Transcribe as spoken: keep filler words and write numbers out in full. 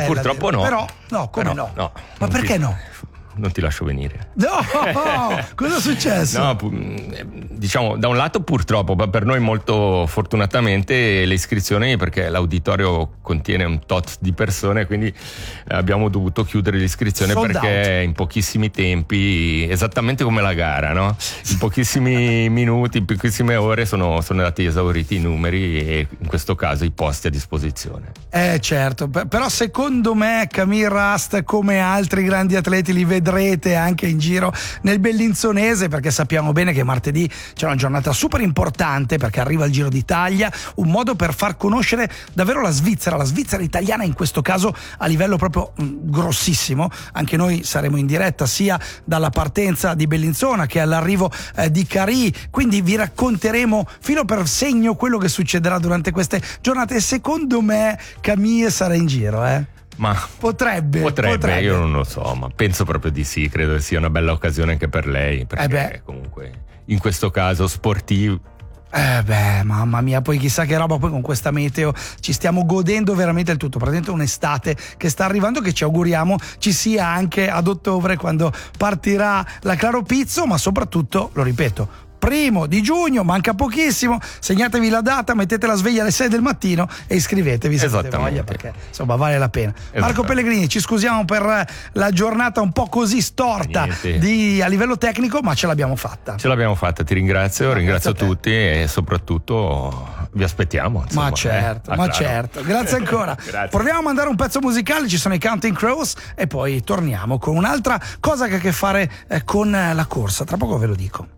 purtroppo no. Però, no, come Però, no? no? Ma non perché ti, no? Non ti lascio venire. No, cosa è successo? No, diciamo, da un lato purtroppo, ma per noi molto fortunatamente le iscrizioni, perché l'auditorio contiene un tot di persone, quindi abbiamo dovuto chiudere l'iscrizione Sold perché out. in pochissimi tempi, esattamente come la gara, no? In pochissimi minuti, in pochissime ore sono, sono andati esauriti i numeri e in questo caso i posti a disposizione. Eh certo, però secondo me Camille Rust, come altri grandi atleti, li vedrete anche in giro nel Bellinzonese, perché sappiamo bene che martedì c'è una giornata super importante perché arriva il Giro d'Italia, un modo per far conoscere davvero la Svizzera, la Svizzera italiana in questo caso a livello proprio mh, grossissimo. Anche noi saremo in diretta sia dalla partenza di Bellinzona che all'arrivo eh, di Carì, quindi vi racconteremo filo per segno quello che succederà durante queste giornate e secondo me Camille sarà in giro, eh? Ma potrebbe, potrebbe, potrebbe, io non lo so, ma penso proprio di sì, credo che sia una bella occasione anche per lei, perché eh beh. comunque in questo caso sportivo. Eh beh, mamma mia, poi chissà che roba, poi con questa meteo ci stiamo godendo veramente il tutto, praticamente un'estate che sta arrivando, che ci auguriamo ci sia anche ad ottobre quando partirà la Claro Pizzo, ma soprattutto, lo ripeto, primo di giugno, manca pochissimo, segnatevi la data, mettete la sveglia alle sei del mattino e iscrivetevi se avete voglia, perché insomma vale la pena. Marco Pellegrini, ci scusiamo per la giornata un po' così storta di, a livello tecnico, ma ce l'abbiamo fatta. Ce l'abbiamo fatta, ti ringrazio, Ma ringrazio grazie a te. tutti e soprattutto vi aspettiamo. Insomma, ma certo, eh, ma Claro. certo, grazie ancora. Grazie. Proviamo a mandare un pezzo musicale, ci sono i Counting Crows e poi torniamo con un'altra cosa che ha a che fare eh, con la corsa, tra poco ve lo dico.